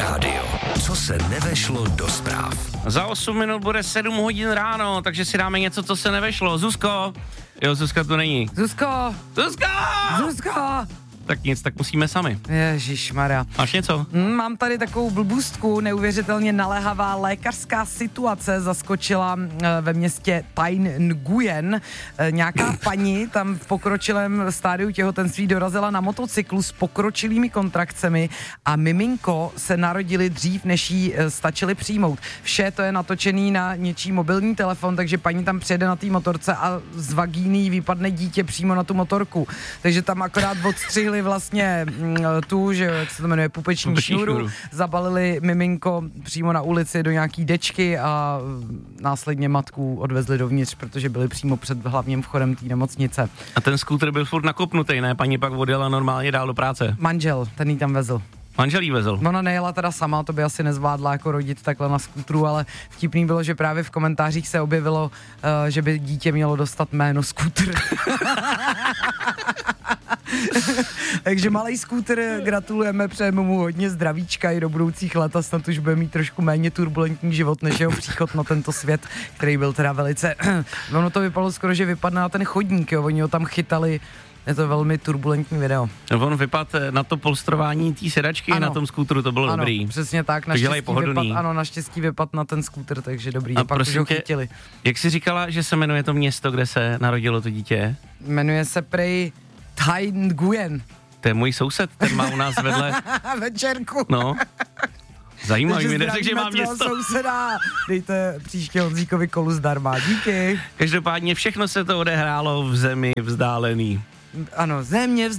rádio. Co se nevešlo do zpráv. Za 8 minut bude 7 hodin ráno, takže si dáme něco, co se nevešlo. Zuzko! Jo, Zuzka tu není. Zuzko! Tak nic, tak musíme sami. Ježišmarja. Máš něco? Mám tady takovou blbůstku, neuvěřitelně naléhavá lékařská situace zaskočila ve městě Thanh Nguyen. Nějaká paní tam v pokročilém stádiu těhotenství dorazila na motocyklu s pokročilými kontrakcemi a miminko se narodili dřív, než jí stačili přijmout. Vše to je natočený na něčí mobilní telefon, takže paní tam přijede na té motorce a z vagíny vypadne dítě přímo na tu motorku. Takže tam akorát odstřihli vlastně tu, že jak se to jmenuje, pupeční šňůru, zabalili miminko přímo na ulici do nějaký dečky a následně matku odvezli dovnitř, protože byli přímo před hlavním vchodem té nemocnice. A ten skútr byl furt nakopnutý, ne? Paní pak odjela normálně dál do práce. Manžel, ten jí tam vezl. Manžel jí vezl. Ona nejela teda sama, to by asi nezvládla jako rodit takhle na skútru, ale vtipný bylo, že právě v komentářích se objevilo, že by dítě mělo dostat jméno skútr. Takže malej skútr, gratulujeme, přejeme mu hodně zdravíčka i do budoucích let a snad už bude mít trošku méně turbulentní život, než jeho příchod na tento svět, který byl teda velice... Ono to vypadalo skoro, že vypadne na ten chodník, jo, oni ho tam chytali. Je to velmi turbulentní video. On vypadl na to polstrování té sedačky, ano, na tom skútru, to bylo ano, dobrý. Přesně tak, naštěstí vypad na ten skútr, takže dobrý. A pak už ho chytili. Jak jsi říkala, že se jmenuje to město, kde se narodilo to dítě? Jmenuje se prej Thanh Nguyen. To je můj soused, ten má u nás vedle. Večerku. No. Zajímavý, mi neřek, že má město. Souseda. Dejte příště Honzíkovi kolu zdarma, díky. Každopádně všechno se to odehrálo v zemi vzdálený. Ano, země